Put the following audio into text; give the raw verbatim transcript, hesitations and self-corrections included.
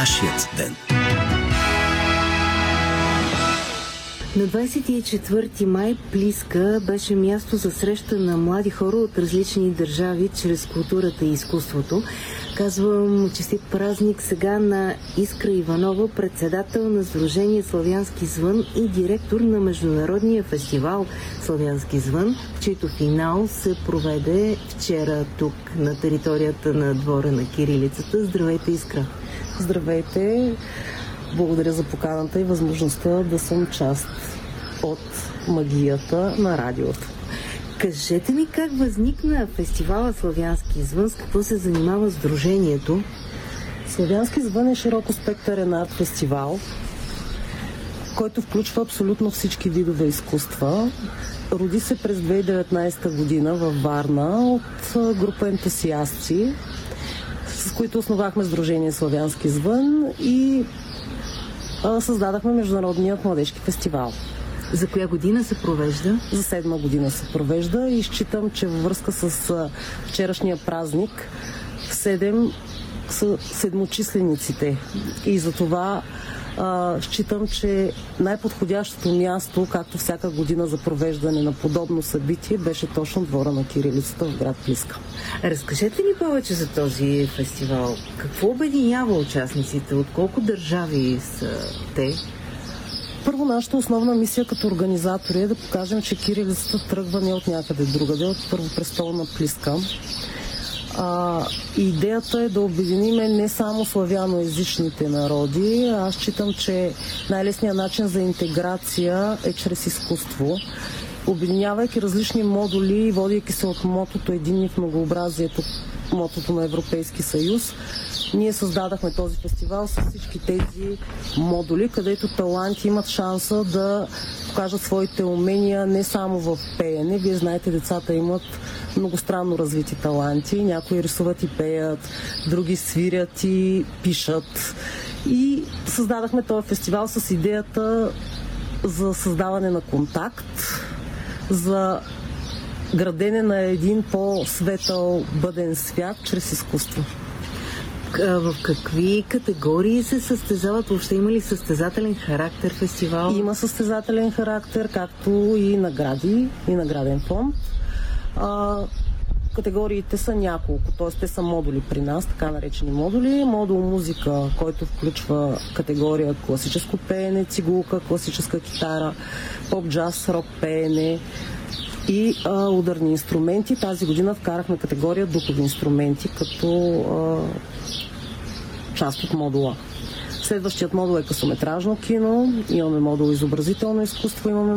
Нашият ден. На двадесет и четвърти май Плиска беше място за среща на млади хора от различни държави чрез културата и изкуството. Казвам честит празник сега на Искра Иванова, председател на Сдружение Славянски звън и директор на Международния фестивал Славянски звън, чийто финал се проведе вчера тук на територията на двора на кирилицата. Здравейте, Искра! Здравейте! Благодаря за поканата и възможността да съм част от магията на радиото. Кажете ми как възникна фестивала Славянски звън, с какво се занимава сдружението? Славянски звън е широко спектърен арт фестивал, който включва абсолютно всички видове изкуства. Роди се през две хиляди и деветнадесета година във Варна от група ентусиасти, с които основахме Сдружение Славянски звън и създадахме Международният младежки фестивал. За коя година се провежда? За седма година се провежда и считам, че във връзка с вчерашния празник седем са седмочислениците. И за това а, считам, че най-подходящото място, както всяка година за провеждане на подобно събитие, беше точно двора на кирилицата в град Плиска. Разкажете ни повече за този фестивал. Какво обединява участниците? От колко държави са те? Първо, нашата основна мисия като организатори е да покажем, че кирилицата тръгва не от някъде другаде, от първопрестолна Плиска. А, идеята е да обединиме не само славяноезичните народи. Аз считам, че най-лесният начин за интеграция е чрез изкуство. Обединявайки различни модули, водейки се от мотото "Единни в многообразието", мотото на Европейски съюз, ние създадахме този фестивал с всички тези модули, където таланти имат шанса да покажат своите умения не само в пеене. Вие знаете, децата имат многостранно развити таланти. Някои рисуват и пеят, други свирят и пишат. И създадахме този фестивал с идеята за създаване на контакт, за градене на един по-светъл бъден свят чрез изкуство. В какви категории се състезават? Въобще има ли състезателен характер фестивал? Има състезателен характер, както и награди, и награден фонд. А, категориите са няколко, т.е. те са модули при нас, така наречени модули. Модул музика, който включва категория класическо пеене, цигулка, класическа китара, поп, джаз, рок пеене и а, ударни инструменти. Тази година вкарахме категория духови инструменти като а, част от модула. Следващият модул е късометражно кино, имаме модул изобразително изкуство, имаме